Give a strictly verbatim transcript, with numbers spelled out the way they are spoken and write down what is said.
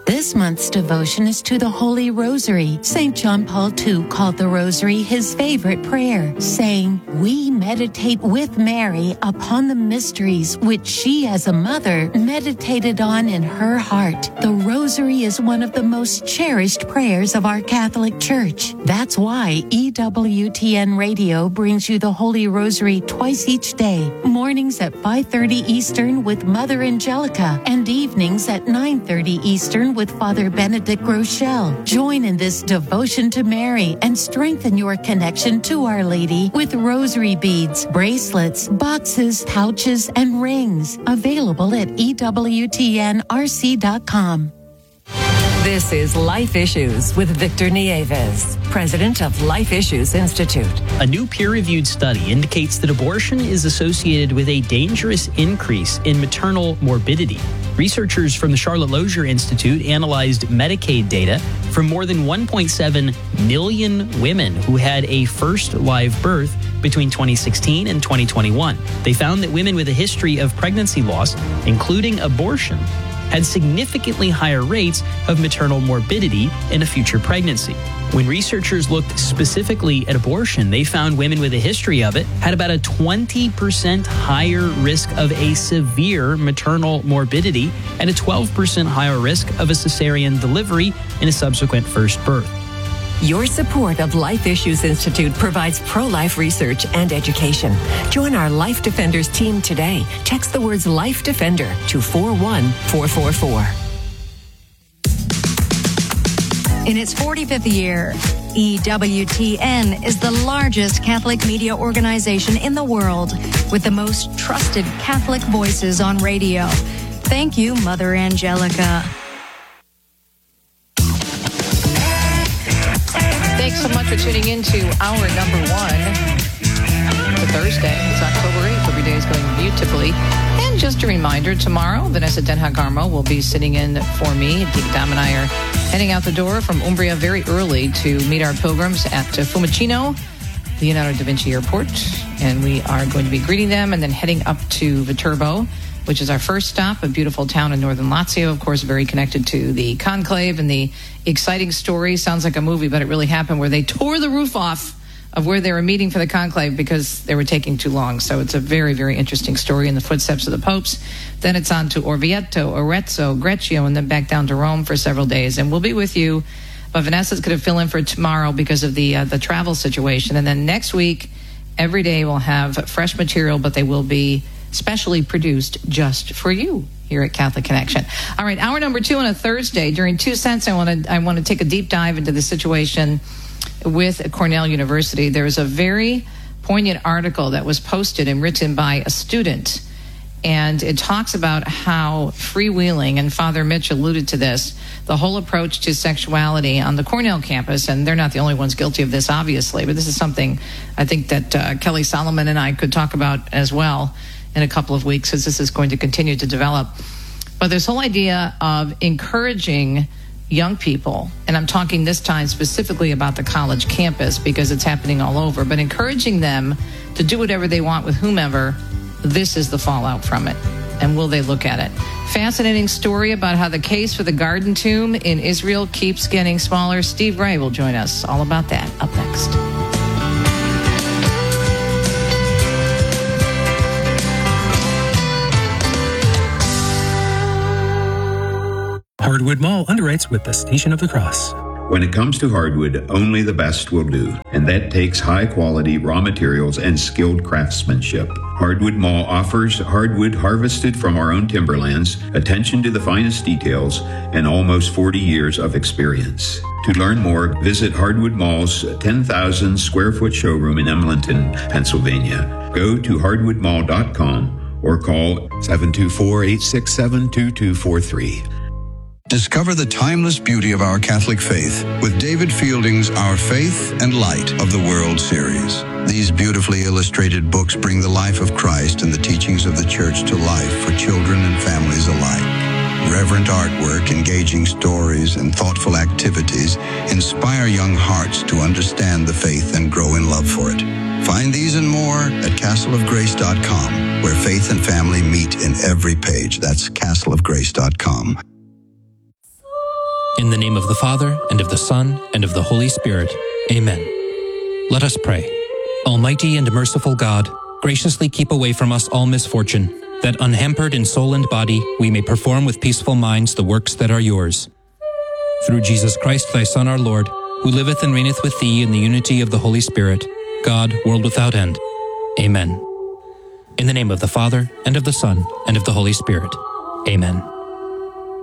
This month's devotion is to the Holy Rosary. Saint John Paul the Second called the Rosary his favorite prayer, saying, "We meditate with Mary upon the mysteries which she as a mother meditated on in her heart." The Rosary is one of the most cherished prayers of our Catholic Church. That's why E W T N Radio brings you the Holy Rosary twice each day, mornings at five thirty Eastern with Mother Angelica, and evenings at nine thirty Eastern with Father Benedict Rochelle. Join in this devotion to Mary and strengthen your connection to Our Lady with rosary beads, bracelets, boxes, pouches, and rings. Available at E W T N R C dot com. This is Life Issues with Victor Nieves, president of Life Issues Institute. A new peer-reviewed study indicates that abortion is associated with a dangerous increase in maternal morbidity. Researchers from the Charlotte Lozier Institute analyzed Medicaid data from more than one point seven million women who had a first live birth between twenty sixteen and twenty twenty-one. They found that women with a history of pregnancy loss, including abortion, had significantly higher rates of maternal morbidity in a future pregnancy. When researchers looked specifically at abortion, they found women with a history of it had about a twenty percent higher risk of a severe maternal morbidity and a twelve percent higher risk of a cesarean delivery in a subsequent first birth. Your support of Life Issues Institute provides pro-life research and education. Join our Life Defenders team today. Text the words Life Defender to four one four four four. In its forty-fifth year, E W T N is the largest Catholic media organization in the world with the most trusted Catholic voices on radio. Thank you, Mother Angelica. Thanks so much for tuning in to hour number one for Thursday. It's October eighth. Every day is going beautifully. And just a reminder, tomorrow, Vanessa Denhag-Garmo will be sitting in for me. Deacon Dom and I are heading out the door from Umbria very early to meet our pilgrims at Fiumicino, Leonardo da Vinci Airport. And we are going to be greeting them and then heading up to Viterbo, which is our first stop, a beautiful town in northern Lazio, of course, very connected to the conclave and the exciting story. Sounds like a movie, but it really happened, where they tore the roof off of where they were meeting for the conclave because they were taking too long. So it's a very, very interesting story in the footsteps of the popes. Then it's on to Orvieto, Arezzo, Greccio, and then back down to Rome for several days. And we'll be with you, but Vanessa's going to fill in for tomorrow because of the uh, the travel situation. And then next week, every day we'll have fresh material, but they will be specially produced just for you here at Catholic Connection. All right, hour number two on a Thursday. During Two Cents, I want to I want to take a deep dive into the situation with Cornell University. There is a very poignant article that was posted and written by a student, and it talks about how freewheeling, and Father Mitch alluded to this, the whole approach to sexuality on the Cornell campus, and they're not the only ones guilty of this, obviously, but this is something I think that uh, Kelly Solomon and I could talk about as well in a couple of weeks, as this is going to continue to develop. But this whole idea of encouraging young people, and I'm talking this time specifically about the college campus because it's happening all over, but encouraging them to do whatever they want with whomever, this is the fallout from it. And will they look at it? Fascinating story about how the case for the Garden Tomb in Israel keeps getting smaller. Steve Ray will join us all about that up next. Hardwood Mall underwrites with the Station of the Cross. When it comes to hardwood, only the best will do, and that takes high-quality raw materials and skilled craftsmanship. Hardwood Mall offers hardwood harvested from our own timberlands, attention to the finest details, and almost forty years of experience. To learn more, visit Hardwood Mall's ten thousand square foot showroom in Emlenton, Pennsylvania. Go to hardwood mall dot com or call seven two four, eight six seven, two two four three. Discover the timeless beauty of our Catholic faith with David Fielding's Our Faith and Light of the World series. These beautifully illustrated books bring the life of Christ and the teachings of the Church to life for children and families alike. Reverent artwork, engaging stories, and thoughtful activities inspire young hearts to understand the faith and grow in love for it. Find these and more at castle of grace dot com, where faith and family meet in every page. That's castle of grace dot com. In the name of the Father, and of the Son, and of the Holy Spirit. Amen. Let us pray. Almighty and merciful God, graciously keep away from us all misfortune, that unhampered in soul and body we may perform with peaceful minds the works that are yours. Through Jesus Christ, thy Son, our Lord, who liveth and reigneth with thee in the unity of the Holy Spirit, God, world without end. Amen. In the name of the Father, and of the Son, and of the Holy Spirit. Amen.